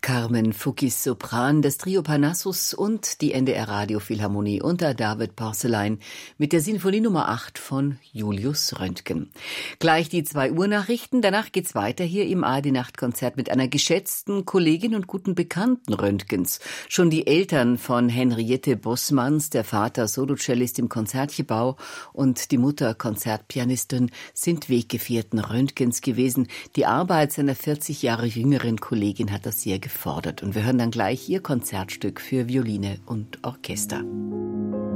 Carmen Fuggis Sopran, das Trio Parnassus und die NDR Radiophilharmonie unter David Porcelain mit der Sinfonie Nummer 8 von Julius Röntgen. Gleich die 2 Uhr Nachrichten, danach geht's weiter hier im ARD-Nachtkonzert mit einer geschätzten Kollegin und guten Bekannten Röntgens. Schon die Eltern von Henriette Bossmanns, der Vater Solocellist im Konzertgebau und die Mutter Konzertpianistin, sind Weggefährten Röntgens gewesen. Die Arbeit seiner 40 Jahre jüngeren Kollegin hat das sehr gefordert. Und wir hören dann gleich ihr Konzertstück für Violine und Orchester.